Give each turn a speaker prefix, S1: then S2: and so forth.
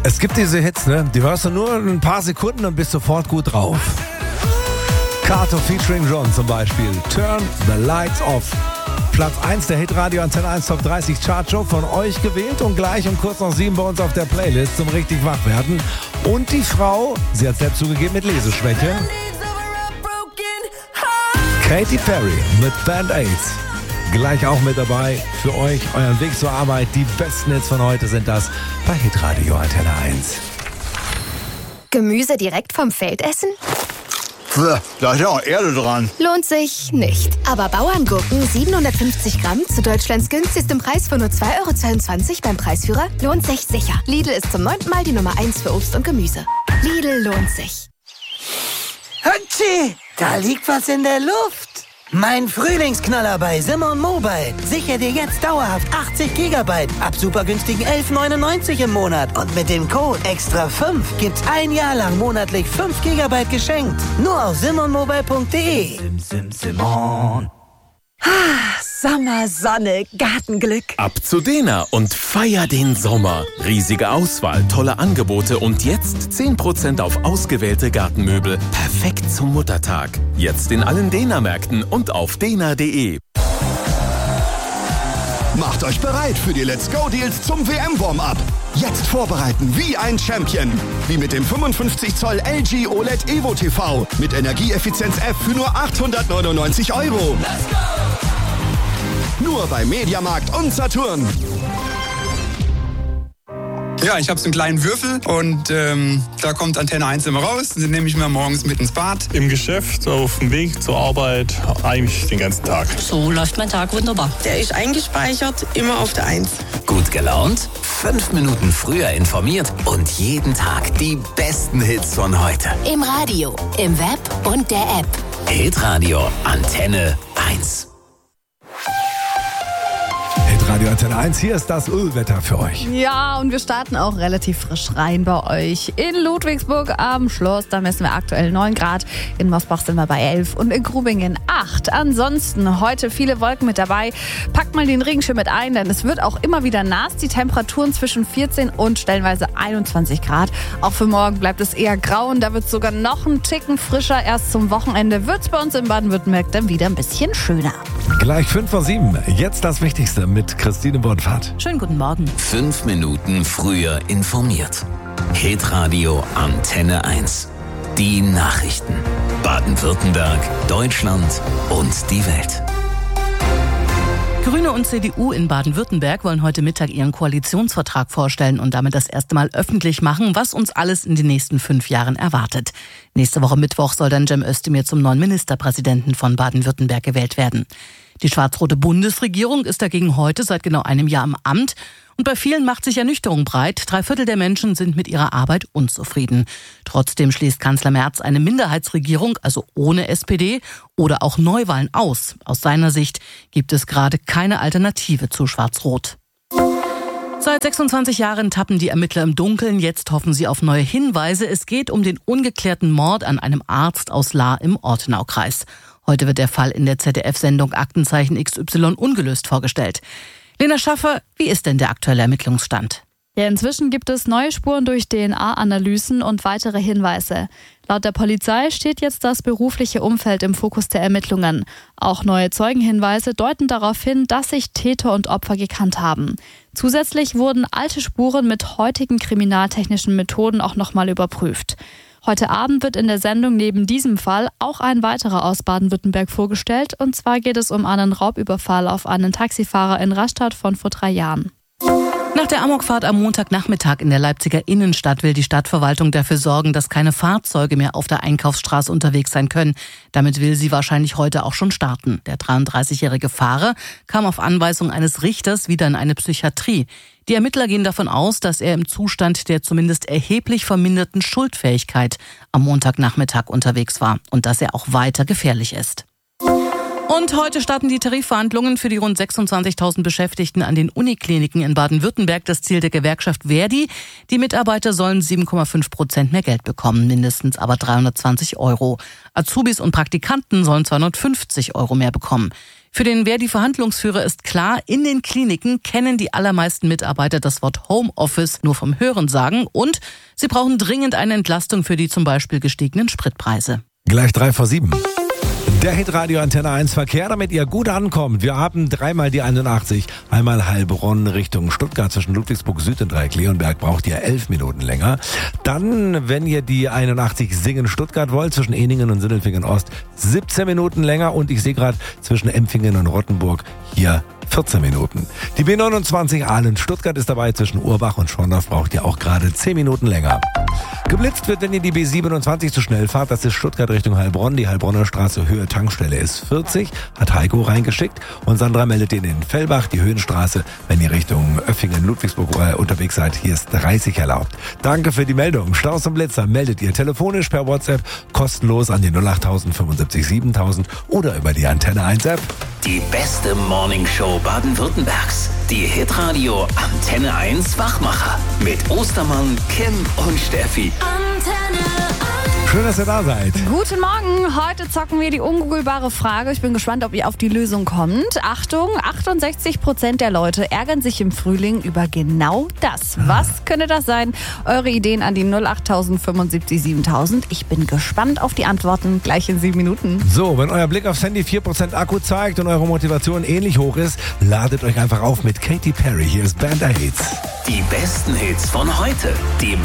S1: Es gibt diese Hits, ne? Die hörst du nur ein paar Sekunden und bist sofort gut drauf. Kato featuring John zum Beispiel. Turn the Lights Off. Platz 1 der Hitradio Antenne 1 Top 30 Chartshow von euch gewählt und gleich um kurz nach 7 bei uns auf der Playlist zum richtig Wachwerden. Und die Frau, sie hat selbst zugegeben mit Leseschwäche, Katy Perry mit Band-Aids. Gleich auch mit dabei für euch, euren Weg zur Arbeit. Die besten Hits von heute sind das bei Hitradio Antenne 1.
S2: Gemüse direkt vom Feld essen?
S3: Da ist ja auch Erde dran.
S2: Lohnt sich nicht. Aber Bauerngurken 750 Gramm zu Deutschlands günstigstem Preis von nur 2,22 € beim Preisführer lohnt sich sicher. Lidl ist zum 9. Mal die Nummer 1 für Obst und Gemüse. Lidl lohnt sich.
S4: Hatschi, da liegt was in der Luft. Mein Frühlingsknaller bei Simon Mobile. Sicher dir jetzt dauerhaft 80 GB ab super günstigen 11,99 € im Monat. Und mit dem Code EXTRA5 gibt's ein Jahr lang monatlich 5 GB geschenkt. Nur auf simonmobile.de.
S5: Simon.
S6: Sommer, Sonne, Gartenglück.
S7: Ab zu Dena und feier den Sommer. Riesige Auswahl, tolle Angebote und jetzt 10% auf ausgewählte Gartenmöbel. Perfekt zum Muttertag. Jetzt in allen Dena-Märkten und auf dena.de.
S8: Macht euch bereit für die Let's Go Deals zum WM-Warm-Up. Jetzt vorbereiten wie ein Champion. Wie mit dem 55 Zoll LG OLED Evo TV mit Energieeffizienz F für nur 899 €.
S5: Let's go!
S8: Nur bei Mediamarkt und Saturn.
S9: Ja, ich habe so einen kleinen Würfel und da kommt Antenne 1 immer raus. Den nehme ich mir morgens mit ins Bad.
S10: Im Geschäft, auf dem Weg zur Arbeit, eigentlich den ganzen Tag.
S11: So läuft mein Tag wunderbar.
S12: Der ist eingespeichert, immer auf der 1.
S5: Gut gelaunt, 5 Minuten früher informiert und jeden Tag die besten Hits von heute.
S2: Im Radio, im Web und der App.
S5: Hitradio Antenne 1.
S1: Radio Antenne 1, hier ist das Ölwetter für euch.
S13: Ja, und wir starten auch relativ frisch rein bei euch. In Ludwigsburg am Schloss, da messen wir aktuell 9 Grad. In Mosbach sind wir bei 11 und in Grubingen 8. Ansonsten heute viele Wolken mit dabei. Packt mal den Regenschirm mit ein, denn es wird auch immer wieder nass. Die Temperaturen zwischen 14 und stellenweise 21 Grad. Auch für morgen bleibt es eher grau und da wird es sogar noch einen Ticken frischer. Erst zum Wochenende wird es bei uns in Baden-Württemberg dann wieder ein bisschen schöner.
S1: Gleich 5 vor 7. Jetzt das Wichtigste mit Christine Bonfahrt.
S13: Schönen guten Morgen.
S5: 5 Minuten früher informiert. Hitradio Antenne 1. Die Nachrichten. Baden-Württemberg, Deutschland und die Welt.
S6: Grüne und CDU in Baden-Württemberg wollen heute Mittag ihren Koalitionsvertrag vorstellen und damit das erste Mal öffentlich machen, was uns alles in den nächsten 5 Jahren erwartet. Nächste Woche Mittwoch soll dann Cem Özdemir zum neuen Ministerpräsidenten von Baden-Württemberg gewählt werden. Die schwarz-rote Bundesregierung ist dagegen heute seit genau einem Jahr im Amt. Und bei vielen macht sich Ernüchterung breit. 3/4 der Menschen sind mit ihrer Arbeit unzufrieden. Trotzdem schließt Kanzler Merz eine Minderheitsregierung, also ohne SPD, oder auch Neuwahlen aus. Aus seiner Sicht gibt es gerade keine Alternative zu Schwarz-Rot. Seit 26 Jahren tappen die Ermittler im Dunkeln. Jetzt hoffen sie auf neue Hinweise. Es geht um den ungeklärten Mord an einem Arzt aus Lahr im Ortenaukreis. Heute wird der Fall in der ZDF-Sendung Aktenzeichen XY ungelöst vorgestellt. Lena Schaffer, wie ist denn der aktuelle Ermittlungsstand?
S13: Ja, inzwischen gibt es neue Spuren durch DNA-Analysen und weitere Hinweise. Laut der Polizei steht jetzt das berufliche Umfeld im Fokus der Ermittlungen. Auch neue Zeugenhinweise deuten darauf hin, dass sich Täter und Opfer gekannt haben. Zusätzlich wurden alte Spuren mit heutigen kriminaltechnischen Methoden auch nochmal überprüft. Heute Abend wird in der Sendung neben diesem Fall auch ein weiterer aus Baden-Württemberg vorgestellt. Und zwar geht es um einen Raubüberfall auf einen Taxifahrer in Rastatt von vor 3 Jahren.
S6: Nach der Amokfahrt am Montagnachmittag in der Leipziger Innenstadt will die Stadtverwaltung dafür sorgen, dass keine Fahrzeuge mehr auf der Einkaufsstraße unterwegs sein können. Damit will sie wahrscheinlich heute auch schon starten. Der 33-jährige Fahrer kam auf Anweisung eines Richters wieder in eine Psychiatrie. Die Ermittler gehen davon aus, dass er im Zustand der zumindest erheblich verminderten Schuldfähigkeit am Montagnachmittag unterwegs war und dass er auch weiter gefährlich ist. Und heute starten die Tarifverhandlungen für die rund 26.000 Beschäftigten an den Unikliniken in Baden-Württemberg. Das Ziel der Gewerkschaft Verdi. Die Mitarbeiter sollen 7,5% mehr Geld bekommen, mindestens aber 320 €. Azubis und Praktikanten sollen 250 € mehr bekommen. Für den Verdi-Verhandlungsführer ist klar, in den Kliniken kennen die allermeisten Mitarbeiter das Wort Homeoffice nur vom Hörensagen und sie brauchen dringend eine Entlastung für die zum Beispiel gestiegenen Spritpreise.
S1: Gleich 3:07. Der Hitradio Antenne 1 Verkehr, damit ihr gut ankommt. Wir haben dreimal die 81, einmal Heilbronn Richtung Stuttgart zwischen Ludwigsburg Süd und Dreieck-Leonberg braucht ihr 11 Minuten länger. Dann, wenn ihr die 81 Singen Stuttgart wollt, zwischen Ehningen und Sindelfingen Ost 17 Minuten länger und ich sehe gerade zwischen Empfingen und Rottenburg hier 14 Minuten. Die B29 Aalen-Stuttgart ist dabei, zwischen Urbach und Schorndorf braucht ihr auch gerade 10 Minuten länger. Geblitzt wird, wenn ihr die B27 zu schnell fahrt, das ist Stuttgart Richtung Heilbronn. Die Heilbronner Straße Höhe Tankstelle ist 40, hat Heiko reingeschickt. Und Sandra meldet ihr in Fellbach, die Höhenstraße, wenn ihr Richtung Öffingen, Ludwigsburg unterwegs seid, hier ist 30 erlaubt. Danke für die Meldung. Staus und Blitzer meldet ihr telefonisch per WhatsApp kostenlos an die 08000 75 7000 oder über die Antenne 1 App.
S5: Die beste Morningshow Baden-Württembergs. Die Hitradio Antenne 1 Wachmacher. Mit Ostermann, Kim und Steffi.
S2: Antenne 1.
S1: Schön, dass ihr da seid.
S11: Guten Morgen. Heute zocken wir die ungoogelbare Frage. Ich bin gespannt, ob ihr auf die Lösung kommt. Achtung, 68% der Leute ärgern sich im Frühling über genau das. Was könnte das sein? Eure Ideen an die 08000 75 7000. Ich bin gespannt auf die Antworten. Gleich in 7 Minuten.
S1: So, wenn euer Blick aufs Handy 4% Akku zeigt und eure Motivation ähnlich hoch ist, ladet euch einfach auf mit Katy Perry. Hier ist Band Aids.
S5: Die besten Hits von heute. Die